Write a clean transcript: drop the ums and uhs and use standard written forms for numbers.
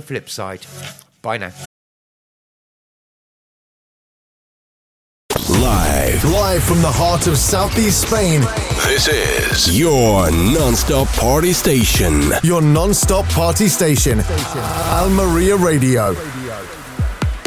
flip side. Bye now. Live from the heart of Southeast Spain. This is your non-stop party station. Your non-stop party station. Almeria Radio.